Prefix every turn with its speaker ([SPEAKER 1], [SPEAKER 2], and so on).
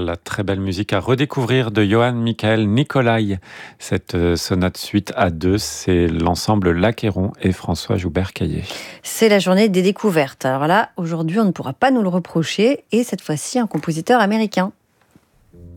[SPEAKER 1] la très belle musique à redécouvrir de Johann Michael Nicolai. Cette sonate suite à deux, c'est l'ensemble L'Achéron et François Joubert-Caillé.
[SPEAKER 2] C'est la journée des découvertes. Alors là, aujourd'hui, on ne pourra pas nous le reprocher, et cette fois-ci, un compositeur américain.